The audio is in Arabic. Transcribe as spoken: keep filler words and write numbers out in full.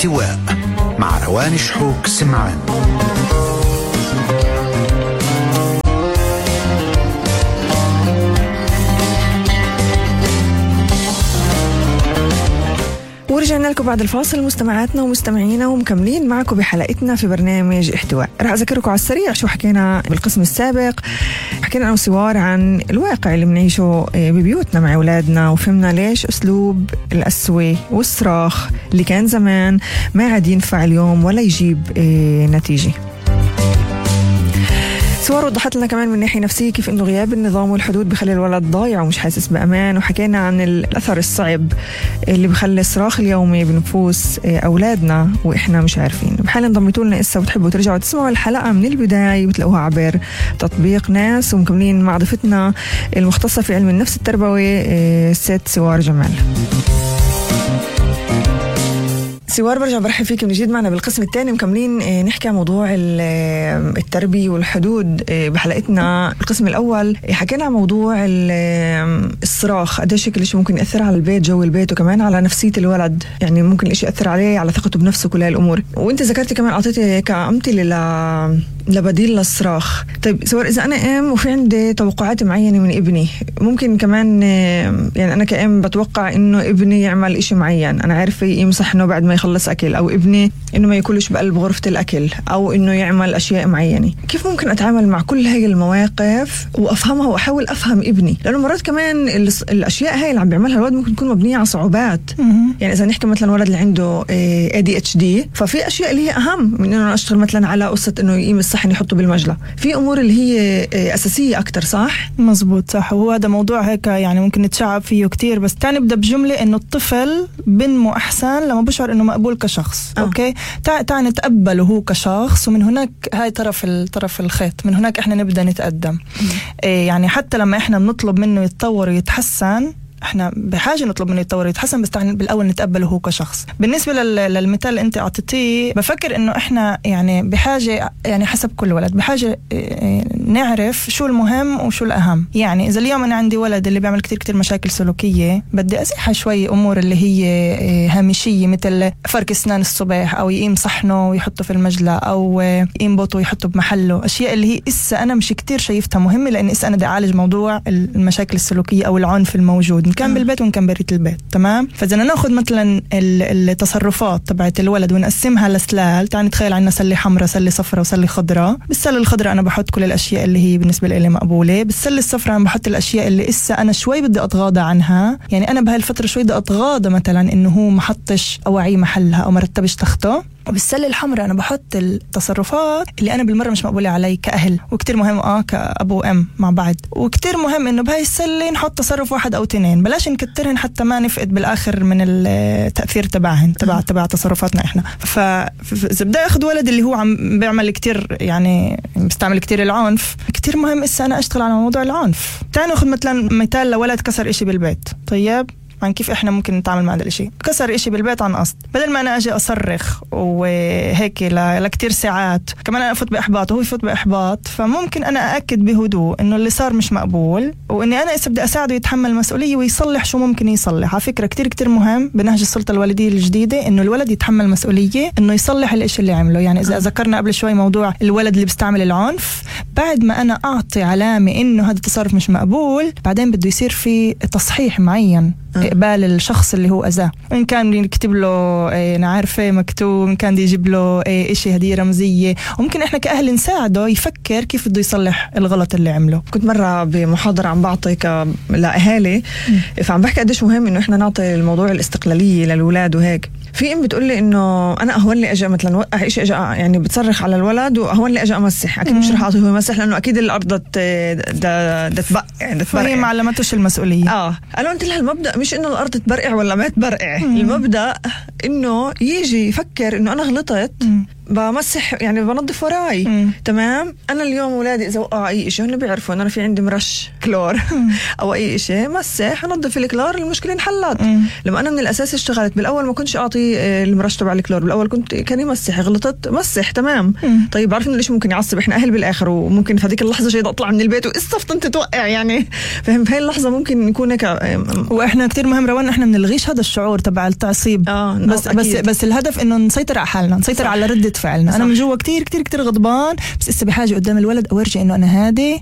احتواء مع روان شحوك سمعان. ورجعنا لكم بعد الفاصل مستمعاتنا ومستمعينا ومكملين معكم بحلقتنا في برنامج احتواء. رح أذكركم على السريع شو حكينا بالقسم السابق. حكينا أنا وسوار عن الواقع اللي بنعيشه ببيوتنا مع أولادنا، وفهمنا ليش أسلوب القسوة والصراخ اللي كان زمان ما عاد ينفع اليوم ولا يجيب نتيجة. سوار وضحت لنا كمان من ناحية نفسية كيف إنه غياب النظام والحدود بخلي الولد ضايع ومش حاسس بأمان، وحكينا عن الأثر الصعب اللي بخلي الصراخ اليومي بنفوس أولادنا وإحنا مش عارفين. بحال انضميتوا لنا إسا وتحبوا ترجعوا تسمعوا الحلقة من البداية بتلاقوها عبر تطبيق ناس، ومكملين مع ضيفتنا المختصة في علم النفس التربوي ست سوار جمال. سوار برجع برحب فيك من جديد معنا بالقسم الثاني، مكملين نحكي عن موضوع التربية والحدود. بحلقتنا القسم الأول حكينا عن موضوع الصراخ، قديش الشيء ممكن يأثر على البيت، جو البيت، وكمان على نفسية الولد، يعني ممكن الشيء يأثر عليه على ثقته بنفسه، كل هالأمور. وانت ذكرتي كمان أعطيتي كأمثلة ل لبديل للصراخ. طيب سوار، إذا أنا أم وفي عندي توقعات معينة من ابني، ممكن كمان يعني أنا كأم بتوقع إنه ابني يعمل إشي معين، أنا عارفة يمسح إنه بعد ما يخلص أكل، أو ابني إنه ما ياكلش بقلب غرفة الأكل، أو إنه يعمل أشياء معينة. كيف ممكن أتعامل مع كل هاي المواقف وأفهمها وأحاول أفهم ابني؟ لأنه مرات كمان الأشياء هاي اللي عم بيعملها الولد ممكن تكون مبنية على صعوبات. يعني إذا نحكي مثلا ولد اللي عنده إيه دي إتش دي، ففي أشياء اللي هي أهم من إنه أشتغل مثلا على قصة إنه يقيم الصحن يحطه بالمجلة، في أمور اللي هي أساسية أكتر. صح؟ مزبوط، صح. وهو هذا موضوع هيك يعني ممكن نتشعب فيه كتير، بس تاني بدأ بجملة إنه الطفل بنمو أحسن لما بشعر إنه مقبول كشخص. أوه. أوكي، تع تع نتقبله هو كشخص، ومن هناك هاي طرف الطرف الخيط، من هناك إحنا نبدأ نتقدم. إيه يعني حتى لما إحنا بنطلب منه يتطور ويتحسن، احنا بحاجه نطلب منه يتطور ويتحسن، بس بالاول نتقبله هو كشخص. بالنسبه للمثال اللي انت اعطيتيه، بفكر انه احنا يعني بحاجه، يعني حسب كل ولد بحاجه نعرف شو المهم وشو الاهم. يعني اذا اليوم انا عندي ولد اللي بيعمل كتير كتير مشاكل سلوكيه، بدي ازيحها شوي امور اللي هي هامشيه، مثل فرك اسنان الصبح، او يقيم صحنه ويحطه في المجلة، او يقيم بوطه ويحطه بمحله، اشياء اللي هي اسا انا مش كتير شايفتها مهمه، لان اسا انا بدي اعالج موضوع المشاكل السلوكيه او العنف الموجود، كان بالبيت وإن كان بريت البيت. تمام. فإذا ناخذ مثلا التصرفات تبعت الولد ونقسمها لسلال، تعال نتخيل عنا سلة حمراء، سلة صفراء، وسلة خضراء. بالسلة الخضراء أنا بحط كل الأشياء اللي هي بالنسبة لي مقبولة. بالسلة الصفراء أنا بحط الأشياء اللي إسا أنا شوي بدي أتغاضى عنها، يعني أنا بهالفترة شوي بدي أتغاضى مثلا إنه هو ما حطش أواعي محلها أو ما رتبش تخته. وبالسلة الحمراء أنا بحط التصرفات اللي أنا بالمرة مش مقبولة علي كأهل، وكتير مهم آه كأبو وأم مع بعض، وكتير مهم إنه بهاي السلة نحط تصرف واحد أو تنين، بلاش نكترهن حتى ما نفقد بالآخر من التأثير تبعهن تبع تبع تصرفاتنا إحنا. فإذا بدي أخذ ولد اللي هو عم بيعمل كتير، يعني بيستعمل كتير العنف، كتير مهم إسا أنا أشتغل على موضوع العنف. تعالوا نأخذ مثلا مثال لولد كسر إشي بالبيت. طيب عن كيف إحنا ممكن نتعامل مع هذا الشيء؟ كسر إشي بالبيت عن قصد، بدل ما أنا أجي أصرخ وهيك لكتير ساعات، كمان أنا أفوت بإحباط وهو يفوت بإحباط، فممكن أنا أأكد بهدوء إنه اللي صار مش مقبول، وإني أنا إسا بدي أساعده يتحمل المسؤولية ويصلح شو ممكن يصلح. على فكرة كتير كتير مهم بنهج السلطة الوالدية الجديدة إنه الولد يتحمل مسؤولية إنه يصلح الإشي اللي عمله. يعني إذا ذكرنا قبل شوي موضوع الولد اللي بيستعمل العنف، بعد ما أنا أعطي علامة إنه هذا التصرف مش مقبول، بعدين بده يصير في تصحيح معين، إقبال الشخص اللي هو أذاه، إن كان يكتب له أنا عارفة مكتوب، إن كان يجيب له إشي هدية رمزية، وممكن إحنا كأهل نساعده يفكر كيف بده يصلح الغلط اللي عمله. كنت مرة بمحاضرة عم بعطي لأهالي، فعم بحكي قديش مهم إنه إحنا نعطي الموضوع الاستقلالية للولاد وهيك. في ام بتقول لي انه انا اهون لي اجي مثلا وقع شيء اجي يعني بتصرخ على الولد، واهون لي اجي امسح، اكيد مش رح اعطيه هو يمسح، لانه اكيد الارض ده تبقع يعني فهي ما علمتوش المسؤوليه. اه قالوا انت لها المبدا مش انه الارض تبرقع ولا ما تبرقع، المبدا انه يجي يفكر انه انا غلطت، مم. بمسح يعني بنظف وراي. مم. تمام. انا اليوم ولادي اذا وقعوا اي شيء هن بيعرفوا انه انا في عندي مرش كلور او اي شيء، مسح انظف الكلور، المشكله انحلت. مم. لما انا من الاساس اشتغلت بالاول ما كنتش اعطي المرش تبع الكلور، بالاول كنت كان يمسح، غلطت مسح. تمام. مم. طيب عارفين ليش ممكن يعصب، احنا اهل بالاخر، وممكن في هذيك اللحظه جاي اطلع من البيت واستفطنت توقع يعني، فهم في هاي اللحظه ممكن يكون هيك. واحنا كتير مهم روان احنا بنلغيش هذا الشعور تبع التعصيب. اه بس بس بس الهدف انه نسيطر على حالنا، نسيطر صح. على ردة فعلنا. صح. انا من جوا كتير كتير كتير غضبان، بس لسه بحاجه قدام الولد اورجي انه انا هادي